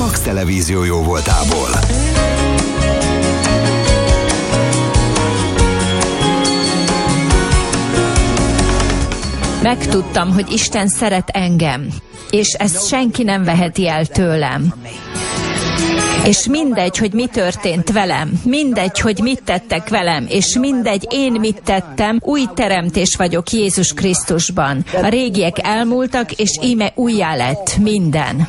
Max Televízió jóvoltából. Megtudtam, hogy Isten szeret engem, és ezt senki nem veheti el tőlem. És mindegy, hogy mi történt velem, mindegy, hogy mit tettek velem, és mindegy, én mit tettem, új teremtés vagyok Jézus Krisztusban. A régiek elmúltak, és íme újjá lett minden.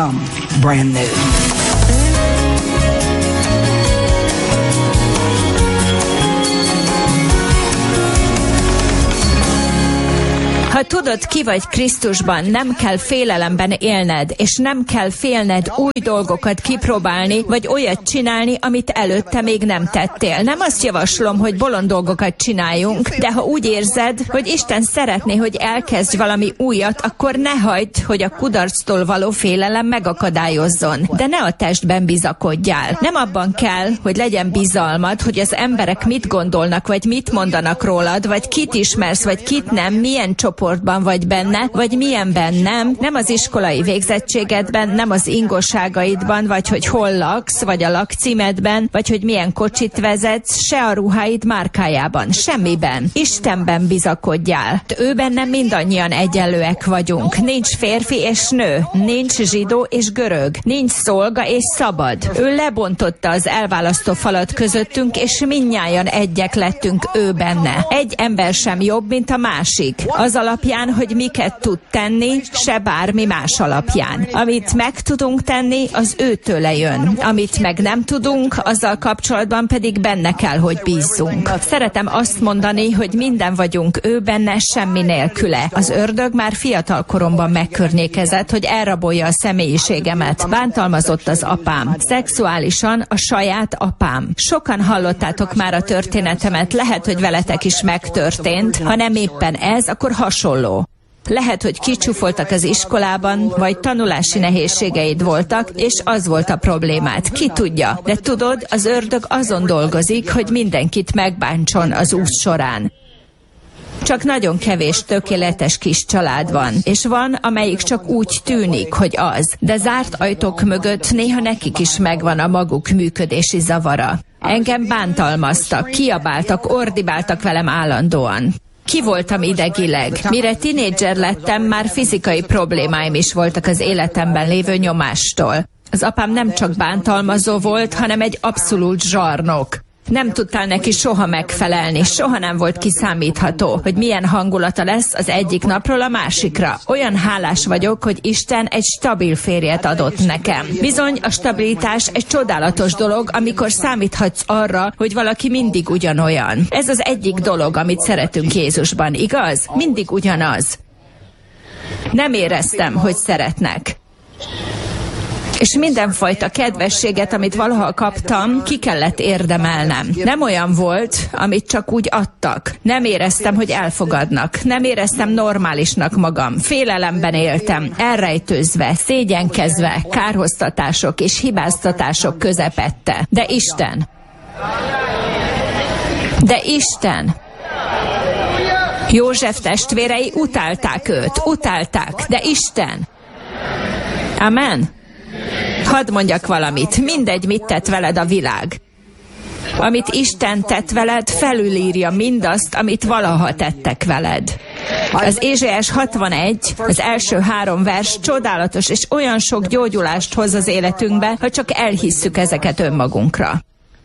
Ha tudod, ki vagy Krisztusban, nem kell félelemben élned, és nem kell félned új dolgokat kipróbálni, vagy olyat csinálni, amit előtte még nem tettél. Nem azt javaslom, hogy bolond dolgokat csináljunk, de ha úgy érzed, hogy Isten szeretné, hogy elkezdj valami újat, akkor ne hagyd, hogy a kudarctól való félelem megakadályozzon. De ne a testben bizakodjál. Nem abban kell, hogy legyen bizalmad, hogy az emberek mit gondolnak, vagy mit mondanak rólad, vagy kit ismersz, vagy kit nem, milyen csoportban vagy benne, vagy milyenben nem az iskolai végzettségedben, nem az ingosságaidban, vagy hogy hol laksz, vagy a lakcímedben, vagy hogy milyen kocsit vezetsz, se a ruháid márkájában, semmiben. Istenben bizakodjál. Őben nem mindannyian egyenlőek vagyunk. Nincs férfi és nő, nincs zsidó és görög, nincs szolga és szabad. Ő lebontotta az elválasztó falat közöttünk, és mindnyájan egyek lettünk ő benne. Egy ember sem jobb, mint a másik. Az alapján, hogy miket tud tenni, se bármi más alapján. Amit meg tudunk tenni, az őtőle jön. Amit meg nem tudunk, azzal kapcsolatban pedig benne kell, hogy bízzunk. Szeretem azt mondani, hogy minden vagyunk ő benne, semmi nélküle. Az ördög már fiatal koromban megkörnyékezett, hogy elrabolja a személyiségemet. Bántalmazott az apám. Szexuálisan a saját apám. Sokan hallottátok már a történetemet, lehet, hogy veletek is megtörtént. Ha nem éppen ez, akkor hasonló. Lehet, hogy kicsúfoltak az iskolában, vagy tanulási nehézségeid voltak, és az volt a problémád. Ki tudja? De tudod, az ördög azon dolgozik, hogy mindenkit megbántson az út során. Csak nagyon kevés tökéletes kis család van, és van, amelyik csak úgy tűnik, hogy az. De zárt ajtók mögött néha nekik is megvan a maguk működési zavara. Engem bántalmaztak, kiabáltak, ordibáltak velem állandóan. Ki voltam idegileg. Mire tinédzser lettem, már fizikai problémáim is voltak az életemben lévő nyomástól. Az apám nem csak bántalmazó volt, hanem egy abszolút zsarnok. Nem tudtál neki soha megfelelni, soha nem volt kiszámítható, hogy milyen hangulata lesz az egyik napról a másikra. Olyan hálás vagyok, hogy Isten egy stabil férjet adott nekem. Bizony, a stabilitás egy csodálatos dolog, amikor számíthatsz arra, hogy valaki mindig ugyanolyan. Ez az egyik dolog, amit szeretünk Jézusban, igaz? Mindig ugyanaz. Nem éreztem, hogy szeretnek. És mindenfajta kedvességet, amit valaha kaptam, ki kellett érdemelnem. Nem olyan volt, amit csak úgy adtak. Nem éreztem, hogy elfogadnak. Nem éreztem normálisnak magam. Félelemben éltem, elrejtőzve, szégyenkezve, kárhoztatások és hibáztatások közepette. De Isten! József testvérei utálták őt, de Isten! Amen! Hadd mondjak valamit, mindegy, mit tett veled a világ. Amit Isten tett veled, felülírja mindazt, amit valaha tettek veled. Az Ézsaiás 61, az első 3 vers csodálatos, és olyan sok gyógyulást hoz az életünkbe, ha csak elhisszük ezeket önmagunkra.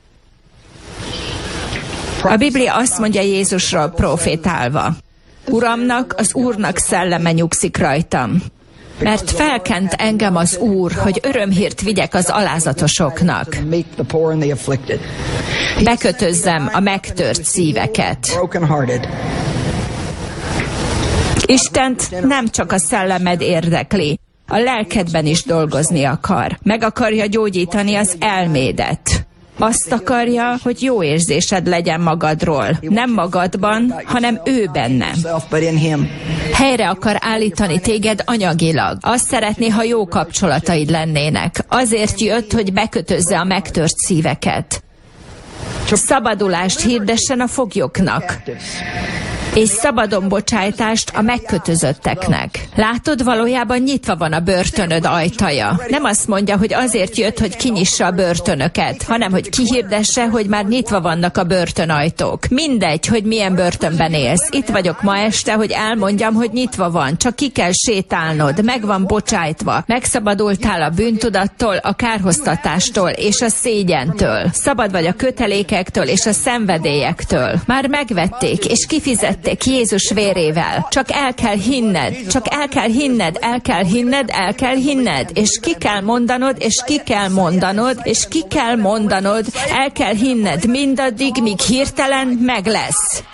A Biblia azt mondja Jézusról profétálva: Uramnak, az Úrnak szelleme nyugszik rajtam. Mert felkent engem az Úr, hogy örömhírt vigyek az alázatosoknak. Bekötözzem a megtört szíveket. Istent nem csak a szellemed érdekli, a lelkedben is dolgozni akar. Meg akarja gyógyítani az elmédet. Azt akarja, hogy jó érzésed legyen magadról. Nem magadban, hanem ő benne. Helyre akar állítani téged anyagilag. Azt szeretné, ha jó kapcsolataid lennének. Azért jött, hogy bekötözze a megtört szíveket. Szabadulást hirdessen a foglyoknak. és szabadon bocsájtást a megkötözötteknek. Látod, valójában nyitva van a börtönöd ajtaja. Nem azt mondja, hogy azért jött, hogy kinyissa a börtönöket, hanem hogy kihirdesse, hogy már nyitva vannak a börtönajtók. Mindegy, hogy milyen börtönben élsz. Itt vagyok ma este, hogy elmondjam, hogy nyitva van. Csak ki kell sétálnod, meg van bocsájtva. Megszabadultál a bűntudattól, a kárhoztatástól és a szégyentől. Szabad vagy a kötelékektől és a szenvedélyektől. Már megvették és kifizették Jézus vérével. Csak el kell hinned, csak el kell hinned, el kell hinned, el kell hinned. És ki kell mondanod, és ki kell mondanod, és ki kell mondanod, el kell hinned mindaddig, míg hirtelen meg lesz.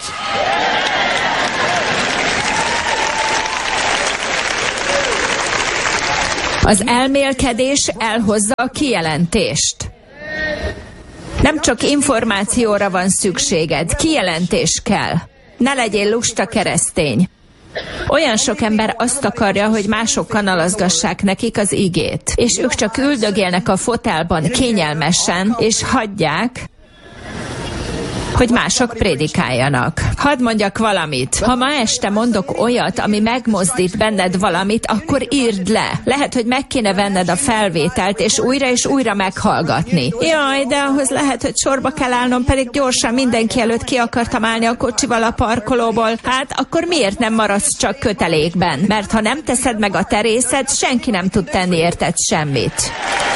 Az elmélkedés elhozza a kijelentést. Nem csak információra van szükséged, kijelentés kell. Ne legyél lusta keresztény. Olyan sok ember azt akarja, hogy mások kanalazgassák nekik az igét, és ők csak üldögélnek a fotelban kényelmesen, és hagyják, hogy mások prédikáljanak. Hadd mondjak valamit. Ha ma este mondok olyat, ami megmozdít benned valamit, akkor írd le. Lehet, hogy meg kéne venned a felvételt, és újra meghallgatni. Jaj, de ahhoz lehet, hogy sorba kell állnom, pedig gyorsan mindenki előtt ki akartam állni a kocsival a parkolóból. Hát akkor miért nem maradsz csak kötelékben? Mert ha nem teszed meg a te részed, senki nem tud tenni érted semmit.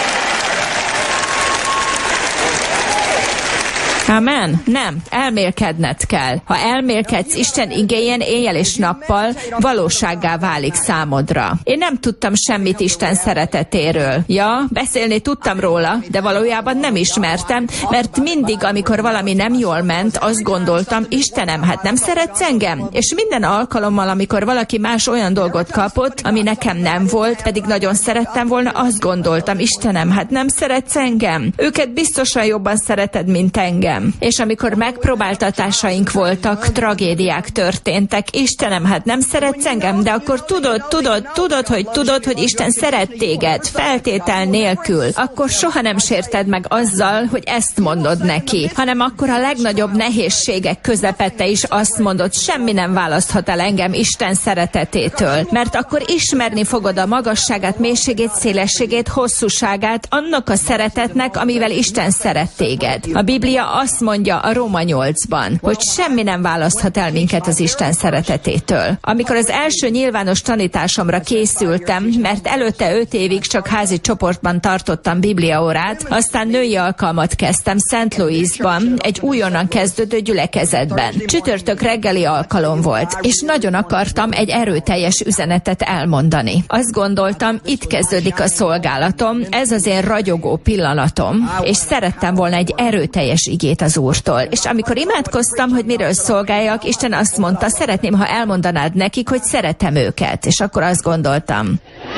Amen? Nem, elmélkedned kell. Ha elmélkedsz Isten igéjén éjjel és nappal, valósággá válik számodra. Én nem tudtam semmit Isten szeretetéről. Ja, beszélni tudtam róla, de valójában nem ismertem, mert mindig, amikor valami nem jól ment, azt gondoltam, Istenem, hát nem szeretsz engem? És minden alkalommal, amikor valaki más olyan dolgot kapott, ami nekem nem volt, pedig nagyon szerettem volna, azt gondoltam, Istenem, hát nem szeretsz engem? Őket biztosan jobban szereted, mint engem. És amikor megpróbáltatásaink voltak, tragédiák történtek, Istenem, hát nem szeretsz engem, de akkor tudod, hogy Isten szeret téged, feltétel nélkül, akkor soha nem sérted meg azzal, hogy ezt mondod neki, hanem akkor a legnagyobb nehézségek közepette is azt mondod, semmi nem választhat el engem Isten szeretetétől, mert akkor ismerni fogod a magasságát, mélységét, szélességét, hosszúságát annak a szeretetnek, amivel Isten szeret téged. A Biblia azt mondja a Róma 8-ban, hogy semmi nem választhat el minket az Isten szeretetétől. Amikor az első nyilvános tanításomra készültem, mert előtte 5 évig csak házi csoportban tartottam bibliaórát, aztán női alkalmat kezdtem St. Louisban, egy újonnan kezdődő gyülekezetben. Csütörtök reggeli alkalom volt, és nagyon akartam egy erőteljes üzenetet elmondani. Azt gondoltam, itt kezdődik a szolgálatom, ez az én ragyogó pillanatom, és szerettem volna egy erőteljes igét az Úrtól. És amikor imádkoztam, hogy miről szolgáljak, Isten azt mondta, szeretném, ha elmondanád nekik, hogy szeretem őket. És akkor azt gondoltam,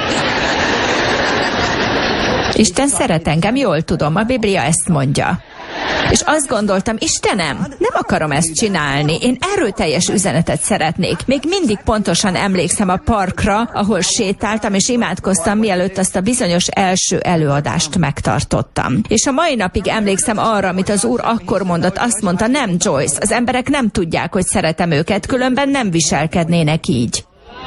Isten szeret engem, jól tudom, a Biblia ezt mondja. És azt gondoltam, Istenem, nem akarom ezt csinálni, én erőteljes üzenetet szeretnék. Még mindig pontosan emlékszem a parkra, ahol sétáltam és imádkoztam, mielőtt azt a bizonyos első előadást megtartottam. És a mai napig emlékszem arra, amit az Úr akkor mondott, azt mondta, nem Joyce, az emberek nem tudják, hogy szeretem őket, különben nem viselkednének így.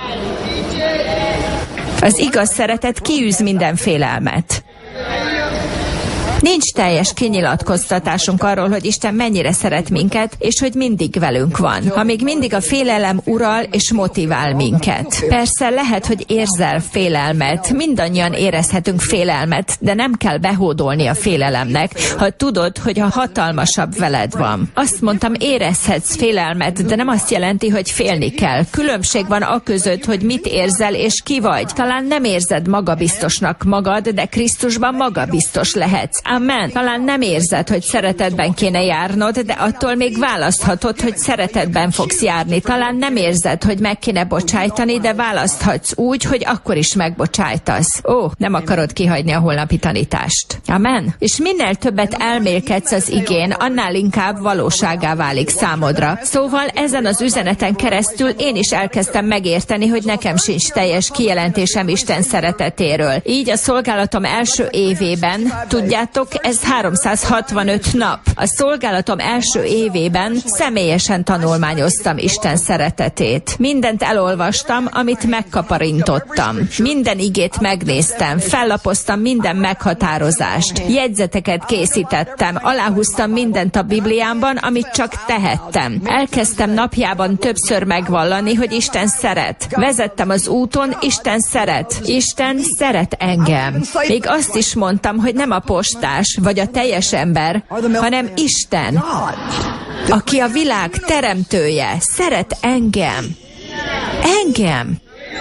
Az igaz szeretet kiűz minden félelmet. Nincs teljes kinyilatkoztatásunk arról, hogy Isten mennyire szeret minket, és hogy mindig velünk van. Ha még mindig a félelem ural és motivál minket. Persze lehet, hogy érzel félelmet, mindannyian érezhetünk félelmet, de nem kell behódolni a félelemnek, ha tudod, hogy a hatalmasabb veled van. Azt mondtam, érezhetsz félelmet, de nem azt jelenti, hogy félni kell. Különbség van aközött, hogy mit érzel és ki vagy. Talán nem érzed magabiztosnak magad, de Krisztusban magabiztos lehetsz. Amen. Talán nem érzed, hogy szeretetben kéne járnod, de attól még választhatod, hogy szeretetben fogsz járni. Talán nem érzed, hogy meg kéne bocsájtani, de választhatsz úgy, hogy akkor is megbocsájtasz. Ó, nem akarod kihagyni a holnapi tanítást. Amen. És minél többet elmélkedsz az igén, annál inkább valósággá válik számodra. Szóval ezen az üzeneten keresztül én is elkezdtem megérteni, hogy nekem sincs teljes kijelentésem Isten szeretetéről. Így a szolgálatom első évében, tudjátok, Tudjátok, ez 365 nap. A szolgálatom első évében személyesen tanulmányoztam Isten szeretetét. Mindent elolvastam, amit megkaparintottam. Minden igét megnéztem, fellapoztam minden meghatározást. Jegyzeteket készítettem, aláhúztam mindent a Bibliámban, amit csak tehettem. Elkezdtem napjában többször megvallani, hogy Isten szeret. Vezettem az úton, Isten szeret. Isten szeret engem. Még azt is mondtam, hogy nem a postás, vagy a teljes ember, hanem Isten, aki a világ teremtője, szeret engem. Engem.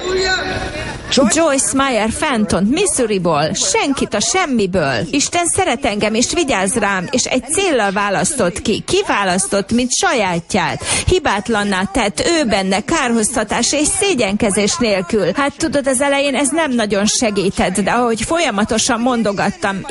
Joyce Meyer Fenton, Missouriból, senkit a semmiből. Isten szeret engem, és vigyáz rám, és egy céllal választott ki. Kiválasztott, mint sajátját. Hibátlanná tett, ő benne, kárhoztatás és szégyenkezés nélkül. Hát tudod, az elején ez nem nagyon segített, de ahogy folyamatosan mondogattam,